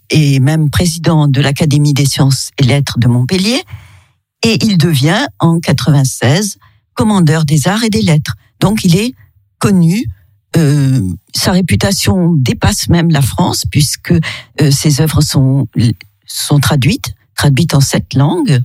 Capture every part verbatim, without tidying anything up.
est même président de l'Académie des sciences et lettres de Montpellier. Et il devient, en quatre-vingt-seize, commandeur des arts et des lettres. Donc il est connu. Euh, sa réputation dépasse même la France, puisque euh, ses œuvres sont, sont traduites, traduites en sept langues.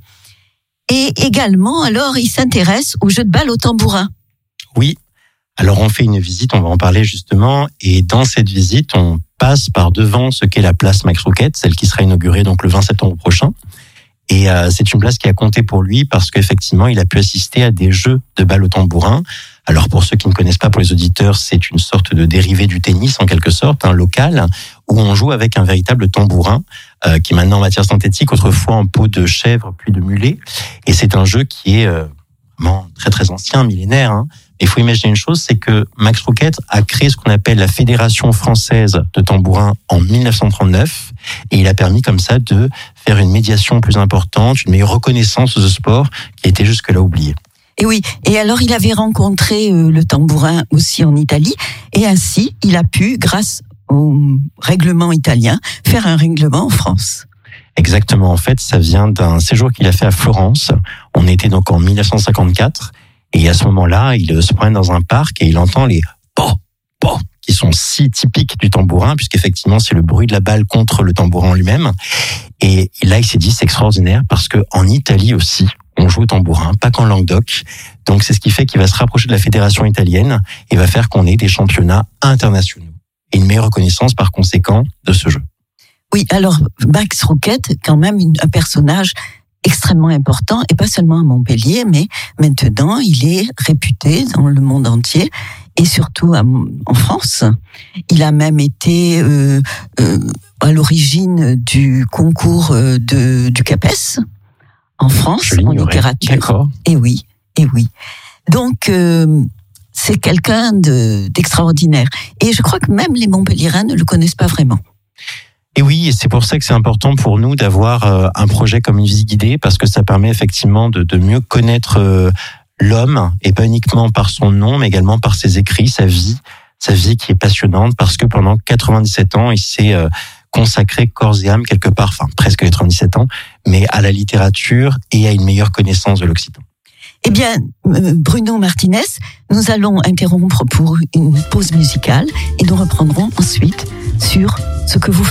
Et également, alors, il s'intéresse au jeu de balle au tambourin. Oui. Alors, on fait une visite, on va en parler justement. Et dans cette visite, on passe par devant ce qu'est la place Max Rouquette, celle qui sera inaugurée donc le vingt septembre prochain. Et euh, c'est une place qui a compté pour lui parce qu'effectivement, il a pu assister à des jeux de balle au tambourin. Alors, pour ceux qui ne connaissent pas, pour les auditeurs, c'est une sorte de dérivé du tennis, en quelque sorte, un local, où on joue avec un véritable tambourin, euh, qui est maintenant en matière synthétique, autrefois en peau de chèvre, puis de mulet. Et c'est un jeu qui est euh, vraiment très très ancien, millénaire. Hein. Il faut imaginer une chose, c'est que Max Rouquette a créé ce qu'on appelle la Fédération française de tambourin en dix-neuf cent trente-neuf, et il a permis comme ça de faire une médiation plus importante, une meilleure reconnaissance de ce sport qui était jusque-là oublié. Et oui, et alors il avait rencontré euh, le tambourin aussi en Italie, et ainsi il a pu, grâce au règlement italien, faire un règlement en France. Exactement, en fait, ça vient d'un séjour qu'il a fait à Florence. On était donc en dix-neuf cent cinquante-quatre, et à ce moment-là, il se promène dans un parc et il entend les po, po, qui sont si typiques du tambourin, puisqu'effectivement, c'est le bruit de la balle contre le tambourin lui-même. Et là, il s'est dit, c'est extraordinaire, parce que en Italie aussi, on joue au tambourin, pas qu'en Languedoc. Donc, c'est ce qui fait qu'il va se rapprocher de la fédération italienne et va faire qu'on ait des championnats internationaux. Et une meilleure reconnaissance, par conséquent, de ce jeu. Oui, alors, Max Rouquette, quand même une, un personnage extrêmement important, et pas seulement à Montpellier, mais maintenant, il est réputé dans le monde entier, et surtout à, en France. Il a même été euh, euh, à l'origine du concours de, du CAPES, en France, en littérature. D'accord. Et oui, et oui. Donc, euh, c'est quelqu'un de, d'extraordinaire. Et je crois que même les Montpelliérains ne le connaissent pas vraiment. Et oui, et c'est pour ça que c'est important pour nous d'avoir euh, un projet comme une visite guidée, parce que ça permet effectivement de, de mieux connaître euh, l'homme, et pas uniquement par son nom, mais également par ses écrits, sa vie, sa vie qui est passionnante, parce que pendant quatre-vingt-dix-sept ans, il s'est euh, consacré corps et âme quelque part, enfin presque quatre-vingt-dix-sept ans, mais à la littérature et à une meilleure connaissance de l'Occitan. Eh bien, Bruno Martinez, nous allons interrompre pour une pause musicale et nous reprendrons ensuite sur ce que vous faites.